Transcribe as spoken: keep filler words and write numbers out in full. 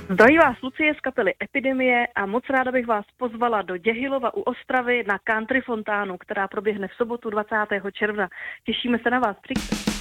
Zdraví vás Lucie z kapely Epidemie a moc ráda bych vás pozvala do Děhilova u Ostravy na country fontánu, která proběhne v sobotu dvacátého června. Těšíme se na vás, přijďte.